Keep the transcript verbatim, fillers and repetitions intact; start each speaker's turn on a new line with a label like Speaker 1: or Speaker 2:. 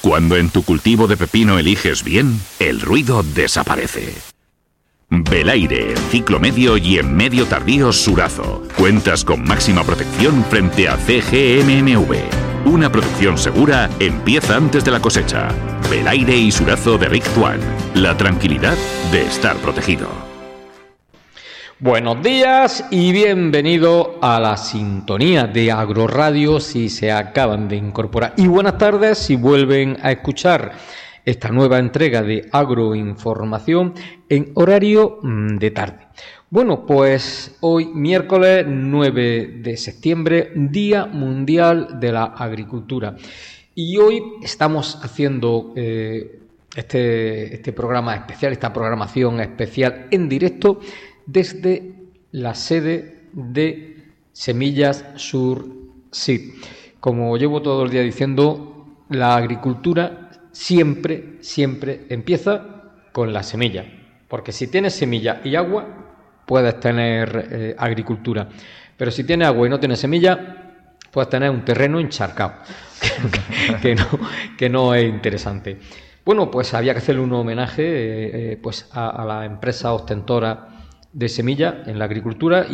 Speaker 1: Cuando en tu cultivo de pepino eliges bien, el ruido desaparece. Belaire, ciclo medio y en medio tardío Surazo. Cuentas con máxima protección frente a C G M M V. Una producción segura empieza antes de la cosecha. Belaire y Surazo de Rick Tuan. La tranquilidad de estar protegido.
Speaker 2: Buenos días y bienvenido a la sintonía de Agroradio si se acaban de incorporar. Y buenas tardes si vuelven a escuchar esta nueva entrega de Agroinformación en horario de tarde. Bueno, pues hoy miércoles nueve de septiembre, Día Mundial de la Agricultura. Y hoy estamos haciendo eh, este, este programa especial, esta programación especial en directo desde la sede de Semillas Sur Seed. Como llevo todo el día diciendo, la agricultura siempre, siempre empieza con la semilla. Porque si tienes semilla y agua, puedes tener eh, agricultura. Pero si tienes agua y no tienes semilla, puedes tener un terreno encharcado, que, que, no, que no es interesante. Bueno, pues había que hacerle un homenaje eh, eh, pues a, a la empresa ostentora de semilla en la agricultura